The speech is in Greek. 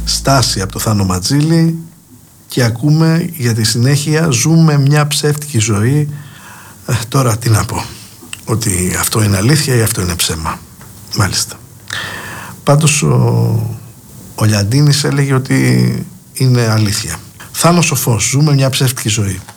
στάση από το Θάνο Ματζήλη και ακούμε για τη συνέχεια «Ζούμε μια ψεύτικη ζωή». Τώρα τι να πω, ότι αυτό είναι αλήθεια ή αυτό είναι ψέμα? Μάλιστα. Πάντως ο Λιαντίνης έλεγε ότι είναι αλήθεια. Θάνος ο Φως, «Ζούμε μια ψεύτικη ζωή».